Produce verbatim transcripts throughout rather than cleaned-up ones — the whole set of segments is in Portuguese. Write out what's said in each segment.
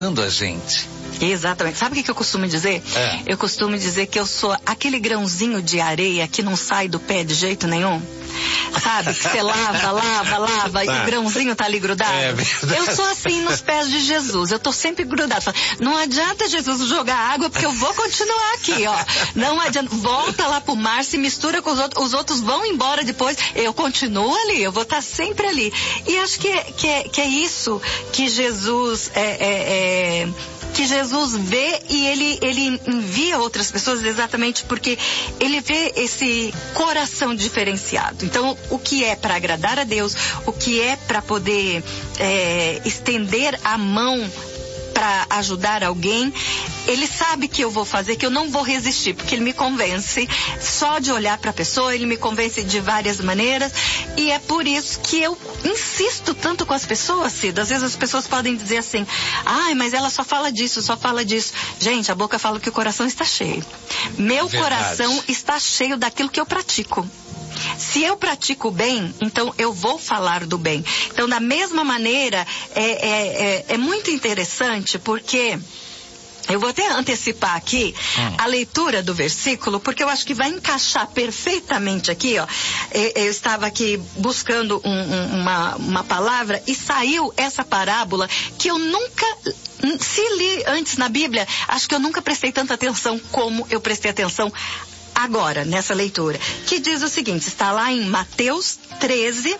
a gente. Exatamente. Sabe o que, que eu costumo dizer? É. Eu costumo dizer que eu sou aquele grãozinho de areia que não sai do pé de jeito nenhum. Sabe? Que você lava, lava, lava tá. E o grãozinho tá ali grudado. É verdade. Eu sou assim nos pés de Jesus. Eu tô sempre grudado. Não adianta Jesus jogar água, porque eu vou continuar aqui, ó. Não adianta. Volta lá pro mar, se mistura com os outros. Os outros vão embora depois. Eu continuo ali. Eu vou estar sempre ali. E acho que é, que é, que é isso que Jesus é, é, é que Jesus vê e ele, ele envia outras pessoas exatamente porque ele vê esse coração diferenciado. Então, o que é para agradar a Deus, o que é para poder é, estender a mão para ajudar alguém, ele sabe que eu vou fazer, que eu não vou resistir, porque ele me convence só de olhar para a pessoa, ele me convence de várias maneiras, e é por isso que eu insisto tanto com as pessoas, Cida. Às vezes as pessoas podem dizer assim, ai, mas ela só fala disso, só fala disso. Gente, a boca fala que o coração está cheio. Meu Verdade. Coração está cheio daquilo que eu pratico. Se eu pratico o bem, então eu vou falar do bem. Então, da mesma maneira, é, é, é, é muito interessante porque... Eu vou até antecipar aqui hum. a leitura do versículo, porque eu acho que vai encaixar perfeitamente aqui, ó. Eu estava aqui buscando um, um, uma, uma palavra e saiu essa parábola que eu nunca... Se li antes na Bíblia, acho que eu nunca prestei tanta atenção como eu prestei atenção agora, nessa leitura, que diz o seguinte, está lá em Mateus treze,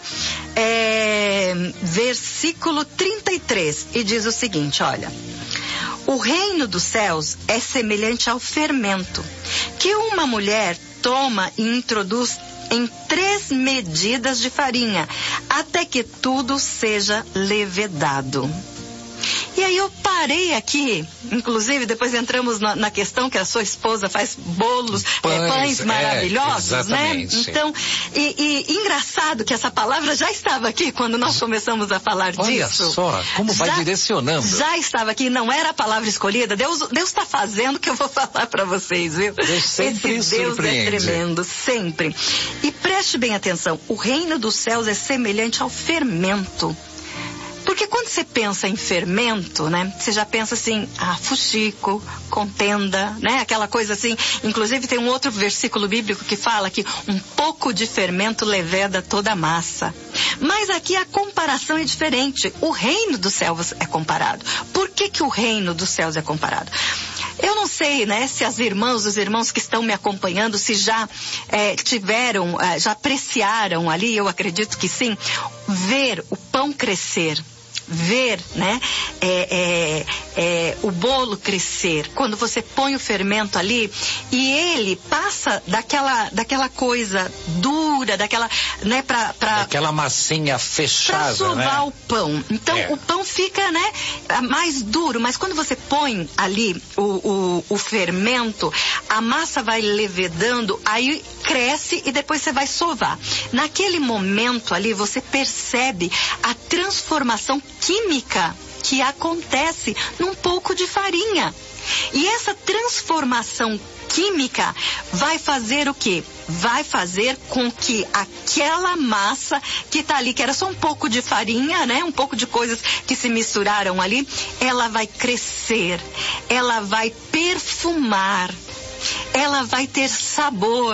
é, versículo trinta e três, e diz o seguinte, olha, o reino dos céus é semelhante ao fermento, que uma mulher toma e introduz em três medidas de farinha, até que tudo seja levedado. E aí eu parei aqui, inclusive depois entramos na, na questão que a sua esposa faz bolos, pães, é, pães maravilhosos, é, né? Então, e, e engraçado que essa palavra já estava aqui quando nós começamos a falar Olha disso. Olha só, como vai já, direcionando. Já estava aqui, não era a palavra escolhida, Deus Deus está fazendo o que eu vou falar para vocês, viu? Deus sempre Esse Deus surpreende. É tremendo, sempre. E preste bem atenção, o reino dos céus é semelhante ao fermento. Porque quando você pensa em fermento, né? Você já pensa assim, ah, fuxico, contenda, né? Aquela coisa assim. Inclusive tem um outro versículo bíblico que fala que um pouco de fermento leveda toda a massa. Mas aqui a comparação é diferente. O reino dos céus é comparado. Por que que o reino dos céus é comparado? Eu não sei, né, se as irmãs, os irmãos que estão me acompanhando, se já é, tiveram, é, já apreciaram ali, eu acredito que sim, ver o pão crescer. Ver, né, é, é, é, o bolo crescer, quando você põe o fermento ali e ele passa daquela, daquela coisa dura, daquela, né, pra, pra daquela massinha fechada, pra sovar, né, o pão. Então é. O pão fica, né, mais duro, mas quando você põe ali o, o, o fermento, a massa vai levedando, aí cresce e depois você vai sovar. Naquele momento ali você percebe a transformação química que acontece num pouco de farinha. E essa transformação química vai fazer o quê? Vai fazer com que aquela massa que está ali, que era só um pouco de farinha, né? Um pouco de coisas que se misturaram ali, ela vai crescer, ela vai perfumar, ela vai ter sabor.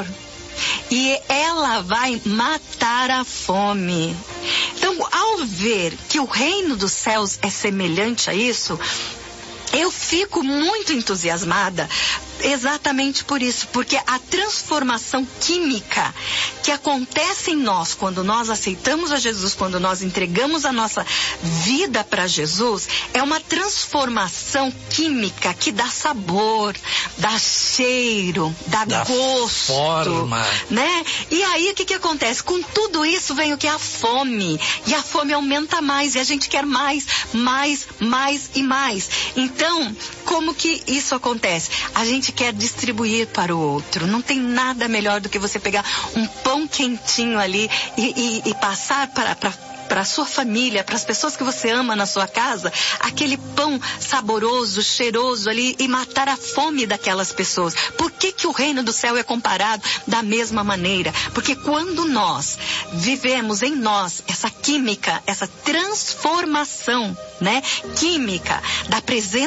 E ela vai matar a fome. Então, ao ver que o reino dos céus é semelhante a isso, eu fico muito entusiasmada exatamente por isso, porque a transformação química que acontece em nós quando nós aceitamos a Jesus, quando nós entregamos a nossa vida para Jesus, é uma transformação química que dá sabor, dá cheiro, dá, dá gosto, forma, né? E aí o que que acontece? Com tudo isso vem o que? A fome. E a fome aumenta mais e a gente quer mais, mais, mais e mais. Então, como que isso acontece? A gente quer distribuir para o outro. Não tem nada melhor do que você pegar um pão quentinho ali e, e, e passar para, para para a sua família, para as pessoas que você ama na sua casa, aquele pão saboroso, cheiroso ali e matar a fome daquelas pessoas. Por que que o reino do céu é comparado da mesma maneira? Porque quando nós vivemos em nós essa química, essa transformação, né, química da presença